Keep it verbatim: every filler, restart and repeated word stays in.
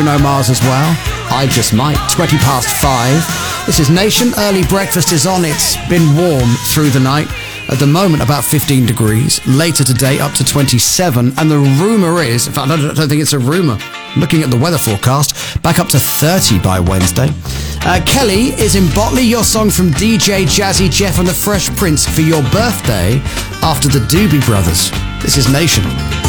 Bruno Mars as well. I Just Might, twenty past five. This is Nation. Early breakfast is on. It's been warm through the night. At the moment, about fifteen degrees. Later today, up to twenty-seven. And the rumour is, in fact, I don't, I don't think it's a rumour. Looking at the weather forecast, back up to thirty by Wednesday. Uh, Kelly is in Botley. Your song from D J Jazzy Jeff and the Fresh Prince for your birthday after the Doobie Brothers. This is Nation.